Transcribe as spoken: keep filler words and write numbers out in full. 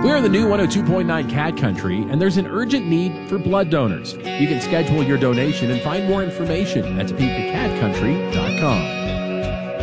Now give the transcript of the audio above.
We are the new one oh two point nine Cat Country, and there's an urgent need for blood donors. You can schedule your donation and find more information at to beat the cat country dot com.